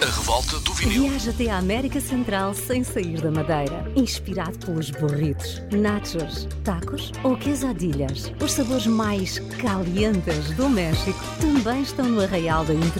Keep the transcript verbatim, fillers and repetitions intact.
A revolta do vinil. Viaja até à América Central sem sair da Madeira. Inspirado pelos burritos, nachos, tacos ou quesadillas. Os sabores mais calientes do México também estão no Arraial da Inter